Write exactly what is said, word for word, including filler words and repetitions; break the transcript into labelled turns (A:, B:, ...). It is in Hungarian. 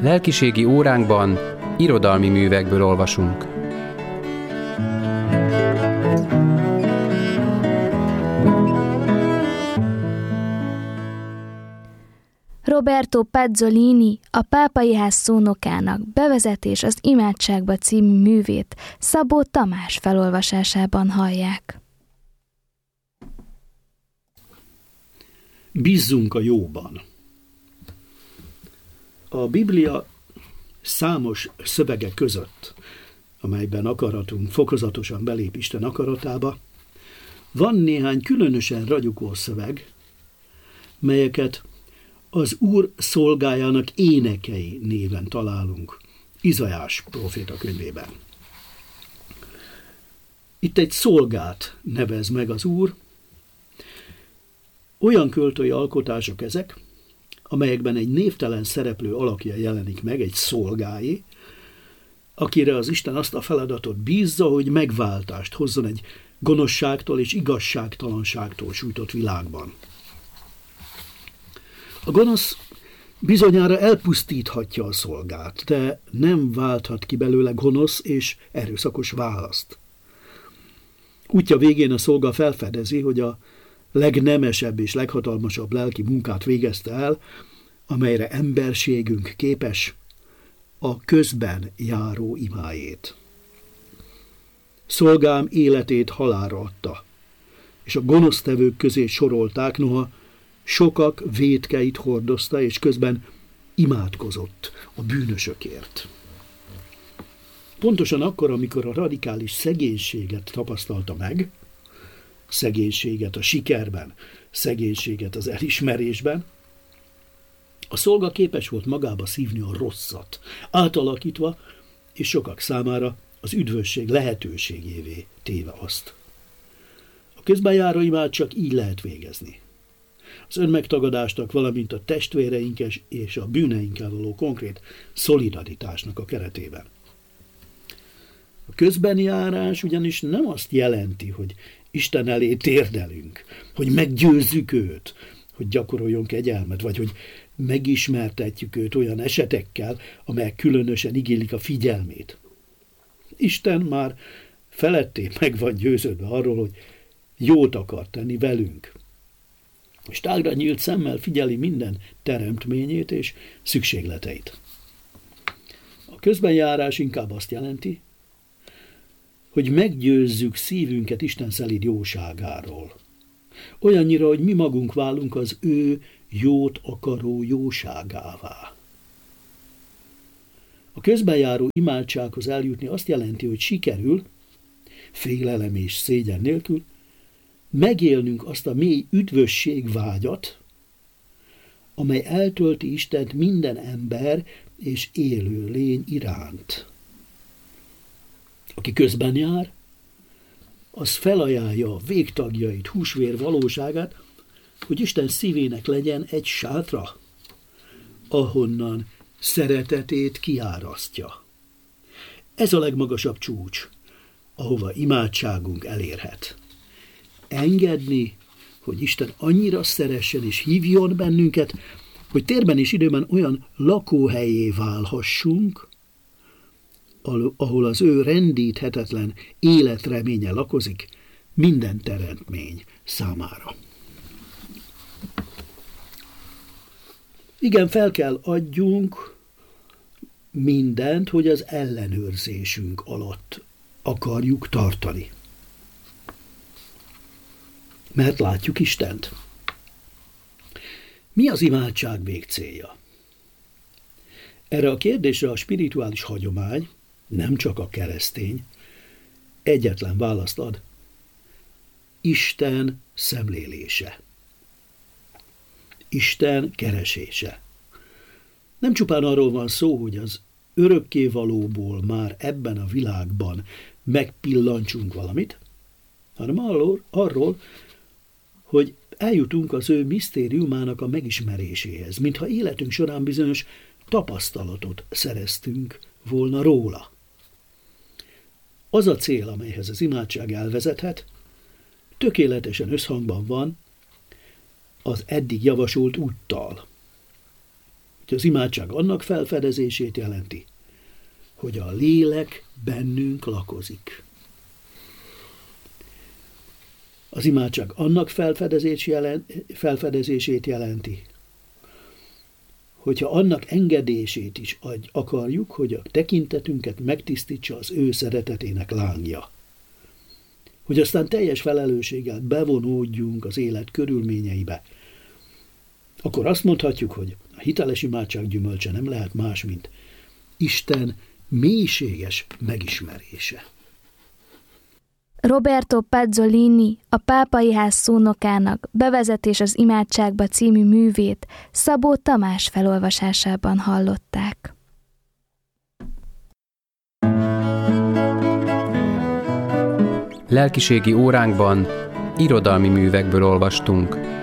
A: Lelkiségi óránkban irodalmi művekből olvasunk.
B: Roberto Pazzolini, a Pápai Ház szónokának Bevezetés az imádságba című művét Szabó Tamás felolvasásában hallják.
C: Bízzunk a jóban. A Biblia számos szövege között, amelyben akaratunk fokozatosan belép Isten akaratába, van néhány különösen ragyogó szöveg, melyeket az Úr szolgájának énekei néven találunk Izaiás próféta könyvében. Itt egy szolgát nevez meg az Úr. Olyan költői alkotások ezek, amelyekben egy névtelen szereplő alakja jelenik meg, egy szolgáé, akire az Isten azt a feladatot bízza, hogy megváltást hozzon egy gonoszságtól és igazságtalanságtól sújtott világban. A gonosz bizonyára elpusztíthatja a szolgát, de nem válthat ki belőle gonosz és erőszakos választ. Útja végén a szolga felfedezi, hogy a legnemesebb és leghatalmasabb lelki munkát végezte el, amelyre emberségünk képes, a közben járó imájét. Szolgám életét halálra adta, és a gonosztevők közé sorolták, noha sokak vétkeit hordozta, és közben imádkozott a bűnösökért. Pontosan akkor, amikor a radikális szegénységet tapasztalta meg, szegénységet a sikerben, szegénységet az elismerésben, a szolga képes volt magába szívni a rosszat, átalakítva, és sokak számára az üdvösség lehetőségévé téve azt. A közben járó imád csak így lehet végezni. Az önmegtagadásnak, valamint a testvéreinkes és a bűneinkkel való konkrét szolidaritásnak a keretében. A közbeni járás ugyanis nem azt jelenti, hogy Isten elé térdelünk, hogy meggyőzzük őt, hogy gyakoroljon kegyelmet, vagy hogy megismertetjük őt olyan esetekkel, amelyek különösen igénylik a figyelmét. Isten már feletté meg van győződve arról, hogy jót akar tenni velünk, és tágra nyílt szemmel figyeli minden teremtményét és szükségleteit. A közbenjárás inkább azt jelenti, hogy meggyőzzük szívünket Isten szelíd jóságáról. Olyannyira, hogy mi magunk válunk az ő jót akaró jóságává. A közbenjáró imádsághoz eljutni azt jelenti, hogy sikerül, félelem és szégyen nélkül, megélnünk azt a mély üdvösségvágyat, amely eltölti Istent minden ember és élő lény iránt. Aki közben jár, az felajánlja a végtagjait, húsvér valóságát, hogy Isten szívének legyen egy sátra, ahonnan szeretetét kiárasztja. Ez a legmagasabb csúcs, ahova imádságunk elérhet. Engedni, hogy Isten annyira szeressen és hívjon bennünket, hogy térben és időben olyan lakóhelyé válhassunk, ahol az ő rendíthetetlen életreménye lakozik minden teremtmény számára. Igen, fel kell adjunk mindent, hogy az ellenőrzésünk alatt akarjuk tartani. Mert látjuk Istent. Mi az imádság végcélja? Erre a kérdésre a spirituális hagyomány, nem csak a keresztény, egyetlen választ ad. Isten szemlélése. Isten keresése. Nem csupán arról van szó, hogy az örökkévalóból már ebben a világban megpillantsunk valamit, hanem arról, arról, hogy eljutunk az ő misztériumának a megismeréséhez, mintha életünk során bizonyos tapasztalatot szereztünk volna róla. Az a cél, amelyhez az imádság elvezethet, tökéletesen összhangban van az eddig javasolt úttal. hogy az imádság annak felfedezését jelenti, hogy a lélek bennünk lakozik. Az imádság annak felfedezés jelent, felfedezését jelenti, hogyha annak engedését is akarjuk, hogy a tekintetünket megtisztítsa az ő szeretetének lángja. Hogy aztán teljes felelősséggel bevonódjunk az élet körülményeibe, akkor azt mondhatjuk, hogy a hiteles imádság gyümölcse nem lehet más, mint Isten mélységes megismerése.
B: Roberto Pezzolini, a Pápai Ház szónokának Bevezetés az imádságba című művét Szabó Tamás felolvasásában hallották.
A: Lelkiségi óránkban irodalmi művekből olvastunk.